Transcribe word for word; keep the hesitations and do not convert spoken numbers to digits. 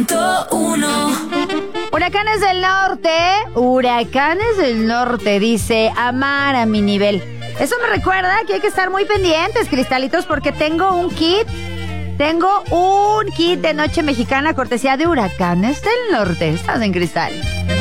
Uno. Huracanes del norte, huracanes del norte, dice amar a mi nivel. Eso me recuerda que hay que estar muy pendientes, cristalitos, porque tengo un kit. Tengo un kit de noche mexicana cortesía de Huracanes del Norte. Estás en Cristal.